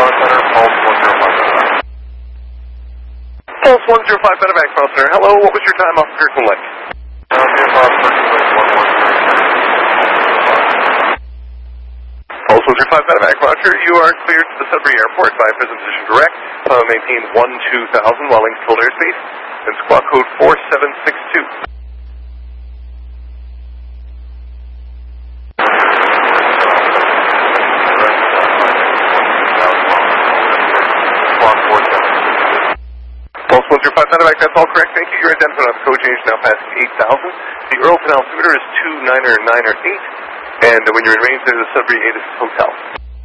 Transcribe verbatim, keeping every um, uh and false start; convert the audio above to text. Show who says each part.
Speaker 1: Pulse one zero five Medevac File Center. Hello, what was your time off Kirkland Lake? Pulse one zero five Medevac, Roger. You are cleared to the Sudbury Airport by present position direct. Uh, maintain one two thousand while in controlled airspace. And squawk code four seven six two. Pulse one zero five Medevac, that's all correct. Thank you. Your identified on the code change now passing eight thousand. The Earl Canal altimeter is two niner niner eight. And when you're in range, there's a Sudbury Atis Hotel.